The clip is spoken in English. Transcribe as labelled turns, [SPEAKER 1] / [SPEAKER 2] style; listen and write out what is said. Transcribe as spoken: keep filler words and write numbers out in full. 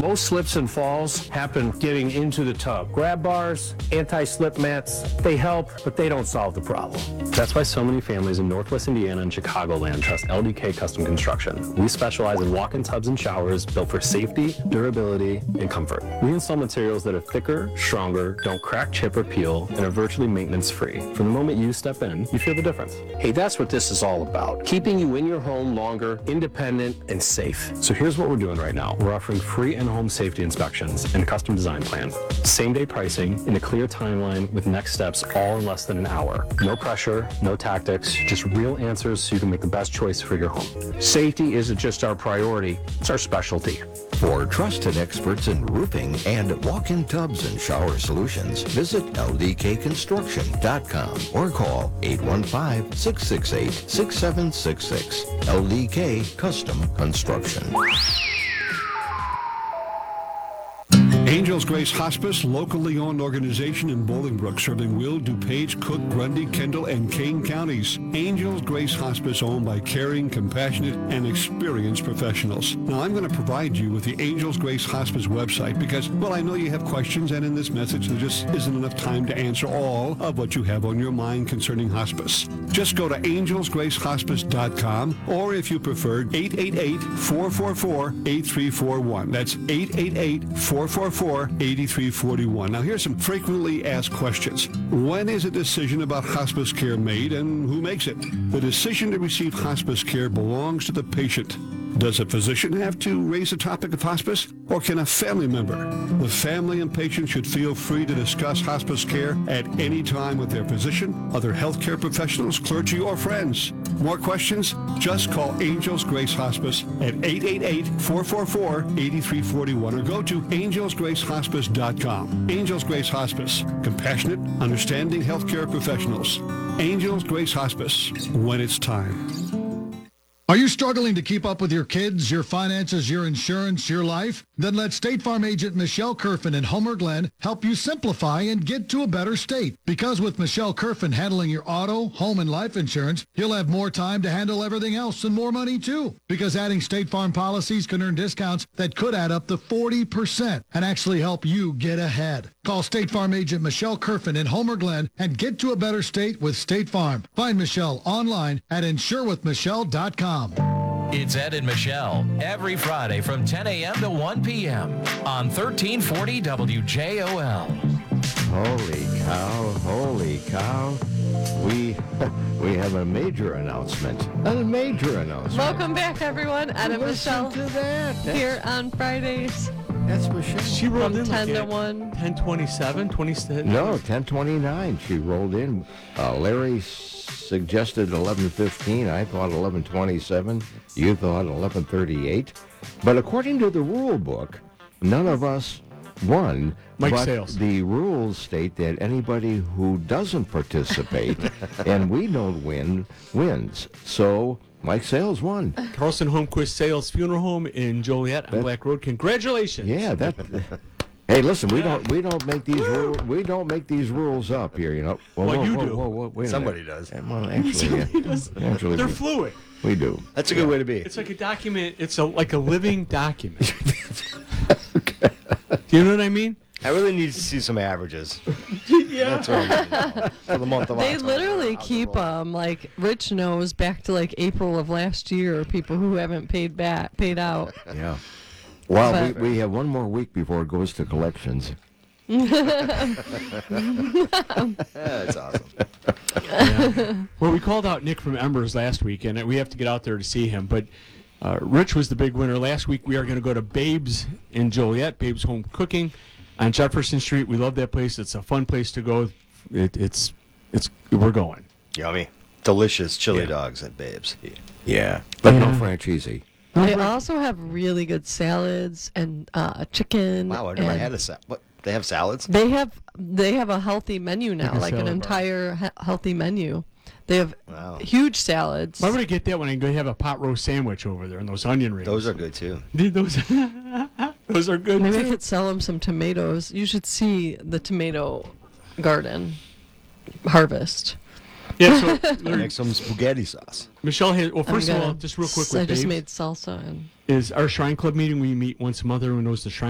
[SPEAKER 1] Most slips and falls happen getting into the tub. Grab bars, anti-slip mats, they help, but they don't solve the problem.
[SPEAKER 2] That's why so many families in Northwest Indiana and Chicagoland trust L D K Custom Construction. We specialize in walk-in tubs and showers built for safety, durability, and comfort. We install materials that are thicker, stronger, don't crack, chip, or peel, and are virtually maintenance-free. From the moment you step in, you feel the difference.
[SPEAKER 1] Hey, that's what this is all about. Keeping you in your home longer, independent, and safe.
[SPEAKER 2] So here's what we're doing right now. We're offering free in-home safety inspections and a custom design plan. Same-day pricing and a clear timeline with next steps all in less than an hour. No pressure, no tactics, just real answers so you can make the best choice for your home.
[SPEAKER 1] Safety isn't just our priority, it's our specialty.
[SPEAKER 3] For trusted experts in roofing and walk-in tubs and shower solutions, visit L D K construction dot com or call eight one five, six six eight, six seven six six. L D K Custom Construction.
[SPEAKER 4] Angel's Grace Hospice, locally owned organization in Bolingbrook, serving Will, DuPage, Cook, Grundy, Kendall, and Kane counties. Angel's Grace Hospice, owned by caring, compassionate, and experienced professionals. Now, I'm going to provide you with the Angel's Grace Hospice website because, well, I know you have questions, and in this message, there just isn't enough time to answer all of what you have on your mind concerning hospice. Just go to angels grace hospice dot com, or if you prefer, eight eight eight, four four four, eight three four one. That's eight eight eight, four four four, eight three four one. Now, here's some frequently asked questions. When is a decision about hospice care made, and who makes it? The decision to receive hospice care belongs to the patient. Does a physician have to raise the topic of hospice, or can a family member? The family and patient should feel free to discuss hospice care at any time with their physician, other healthcare professionals, clergy, or friends. More questions? Just call Angel's Grace Hospice at eight eight eight, four four four, eight three four one or go to angels grace hospice dot com. Angel's Grace Hospice. Compassionate, understanding healthcare professionals. Angel's Grace Hospice. When it's time.
[SPEAKER 5] Are you struggling to keep up with your kids, your finances, your insurance, your life? Then let State Farm agent Michelle Kerfin in Homer Glen help you simplify and get to a better state. Because with Michelle Kerfin handling your auto, home, and life insurance, you'll have more time to handle everything else and more money too. Because adding State Farm policies can earn discounts that could add up to forty percent and actually help you get ahead. Call State Farm agent Michelle Kerfin in Homer Glen and get to a better state with State Farm. Find Michelle online at insure with michelle dot com.
[SPEAKER 6] It's Ed and Michelle every Friday from ten a.m. to one p.m. on thirteen forty W J O L.
[SPEAKER 3] Holy cow, holy cow. We we have a major announcement. A major announcement.
[SPEAKER 7] Welcome back, everyone. Ed and
[SPEAKER 3] Listen
[SPEAKER 7] Michelle
[SPEAKER 3] to that. That's,
[SPEAKER 7] here on Fridays
[SPEAKER 3] that's Michelle.
[SPEAKER 8] She rolled
[SPEAKER 7] from
[SPEAKER 8] in
[SPEAKER 7] ten
[SPEAKER 8] like
[SPEAKER 7] to
[SPEAKER 8] at
[SPEAKER 7] one.
[SPEAKER 8] ten twenty-seven, twenty-seven.
[SPEAKER 3] No, ten twenty-nine. She rolled in. Uh, Larry suggested eleven fifteen. I thought eleven twenty-seven. You thought eleven thirty-eight. But according to the rule book, none of us won.
[SPEAKER 8] Mike
[SPEAKER 3] but
[SPEAKER 8] Sales.
[SPEAKER 3] The rules state that anybody who doesn't participate and we don't win wins. So Mike Sales won.
[SPEAKER 8] Carlson Holmquist Sales Funeral Home in Joliet on
[SPEAKER 3] That-
[SPEAKER 8] Black Road. Congratulations.
[SPEAKER 3] Yeah, that. Hey, listen, we don't we don't make these rules we don't make these rules up here, you know. Well,
[SPEAKER 8] Well,
[SPEAKER 3] whoa,
[SPEAKER 8] you
[SPEAKER 3] whoa,
[SPEAKER 8] do.
[SPEAKER 3] Whoa, whoa, wait a
[SPEAKER 9] Somebody
[SPEAKER 3] minute.
[SPEAKER 9] does.
[SPEAKER 3] Yeah, well, actually, yeah. actually,
[SPEAKER 8] They're
[SPEAKER 3] we,
[SPEAKER 8] fluid.
[SPEAKER 3] we do.
[SPEAKER 9] That's a good way to be.
[SPEAKER 8] It's like a document. It's a like a living document. Do you know what I mean?
[SPEAKER 9] I really need to see some averages. Yeah. That's what I'm doing for the month of
[SPEAKER 7] They
[SPEAKER 9] October.
[SPEAKER 7] literally keep um like Rich knows back to like April of last year. People who haven't paid back paid out.
[SPEAKER 3] Yeah. Well,
[SPEAKER 7] But-
[SPEAKER 3] we, we have one more week before it goes to collections.
[SPEAKER 9] That's awesome.
[SPEAKER 8] Yeah. Well, we called out Nick from Embers last week, and we have to get out there to see him. But uh, Rich was the big winner last week. We are going to go to Babe's in Joliet, Babe's Home Cooking on Jefferson Street. We love that place. It's a fun place to go. It, it's it's we're going.
[SPEAKER 9] Yummy. Delicious chili
[SPEAKER 8] Yeah.
[SPEAKER 9] dogs at Babes.
[SPEAKER 3] Yeah. But no franchisee.
[SPEAKER 7] They also have really good salads and uh, chicken.
[SPEAKER 9] Wow, I never
[SPEAKER 7] and
[SPEAKER 9] had a salad. What? They have salads?
[SPEAKER 7] They have they have a healthy menu now,
[SPEAKER 8] Like a
[SPEAKER 7] like an
[SPEAKER 8] salad bar.
[SPEAKER 7] entire he- healthy menu. They have
[SPEAKER 9] Wow.
[SPEAKER 7] huge salads.
[SPEAKER 8] Why would I get that when I can go have a pot roast sandwich over there and those onion rings?
[SPEAKER 9] Those are good too.
[SPEAKER 8] Dude, those those are good.
[SPEAKER 7] Maybe I
[SPEAKER 8] too.
[SPEAKER 7] could sell them some tomatoes. You should see the tomato garden harvest.
[SPEAKER 8] Yeah, so Larry,
[SPEAKER 9] Make some spaghetti sauce.
[SPEAKER 8] Michelle has, well,
[SPEAKER 7] I'm
[SPEAKER 8] first of all,
[SPEAKER 7] gonna
[SPEAKER 8] just real quick
[SPEAKER 7] s- I
[SPEAKER 8] with
[SPEAKER 7] just
[SPEAKER 8] Babes,
[SPEAKER 7] made salsa and
[SPEAKER 8] is our Shrine Club meeting. We meet once a month. Everyone knows the Shrine